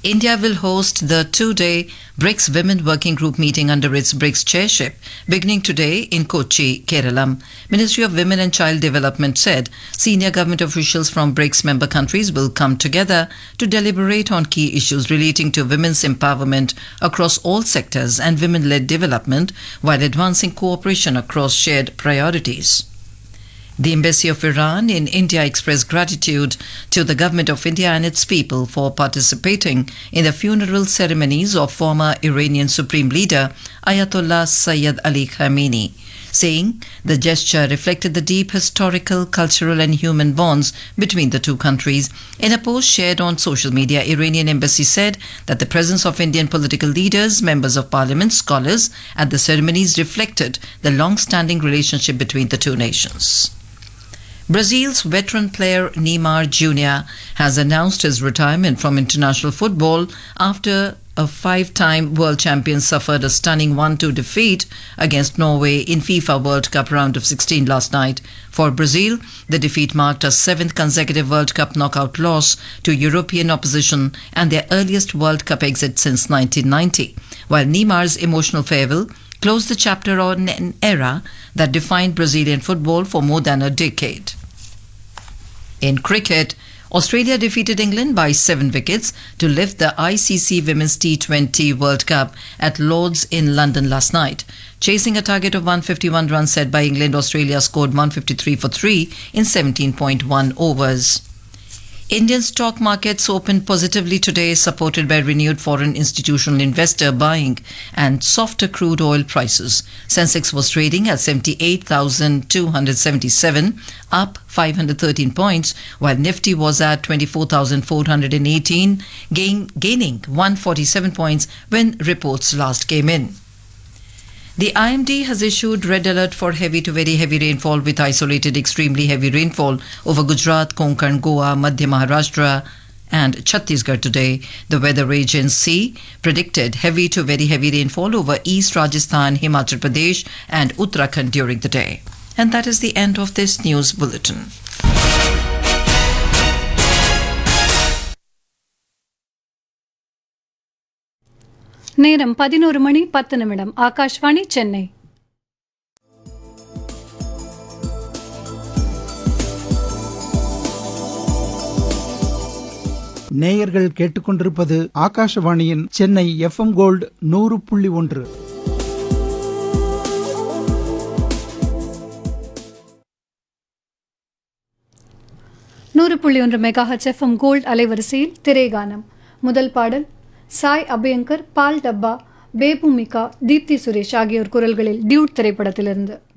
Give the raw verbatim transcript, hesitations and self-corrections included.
India will host the two-day BRICS Women Working Group meeting under its BRICS chairship, beginning today in Kochi, Kerala. Ministry of Women and Child Development said senior government officials from BRICS member countries will come together to deliberate on key issues relating to women's empowerment across all sectors and women-led development while advancing cooperation across shared priorities. The Embassy of Iran in India expressed gratitude to the Government of India and its people for participating in the funeral ceremonies of former Iranian Supreme Leader Ayatollah Sayyid Ali Khamenei, saying the gesture reflected the deep historical, cultural and human bonds between the two countries. In a post shared on social media, Iranian embassy said that the presence of Indian political leaders, members of parliament, scholars at the ceremonies reflected the long-standing relationship between the two nations. Brazil's veteran player Neymar Junior has announced his retirement from international football after a five-time world champion suffered a stunning one two defeat against Norway in FIFA World Cup round of sixteen last night. For Brazil, the defeat marked a seventh consecutive World Cup knockout loss to European opposition and their earliest World Cup exit since nineteen ninety, while Neymar's emotional farewell closed the chapter on an era that defined Brazilian football for more than a decade. In cricket, Australia defeated England by seven wickets to lift the I C C Women's T twenty World Cup at Lord's in London last night. Chasing a target of one hundred fifty-one runs set by England, Australia scored one hundred fifty-three for three in seventeen point one overs. Indian stock markets opened positively today, supported by renewed foreign institutional investor buying and softer crude oil prices. Sensex was trading at seventy-eight thousand two hundred seventy-seven, up five hundred thirteen points, while Nifty was at twenty-four thousand four hundred eighteen, gain, gaining one hundred forty-seven points when reports last came in. The I M D has issued red alert for heavy to very heavy rainfall with isolated extremely heavy rainfall over Gujarat, Konkan, Goa, Madhya Maharashtra and Chhattisgarh today. The weather agency predicted heavy to very heavy rainfall over East Rajasthan, Himachal Pradesh and Uttarakhand during the day. And that is the end of this news bulletin. நேரம் பதினோரு மணி பத்து நிமிடம். ஆகாஷ்வாணி சென்னை. நேயர்கள் கேட்டுக்கொண்டிருப்பது ஆகாஷவாணியின் Chennai F M gold நூறு புள்ளி ஒன்று. நூறு புள்ளி ஒன்று மெகாஹெர்ட்ஸ் எஃப் எம் கோல்டு அலைவரிசையில் திரைகானம். முதல் பாடல் சாய் அபயங்கர், பால் டப்பா, பேபூமிகா, தீப்தி சுரேஷ் ஆகியோர் குரல்களில் டியூட் திரைப்படத்திலிருந்து.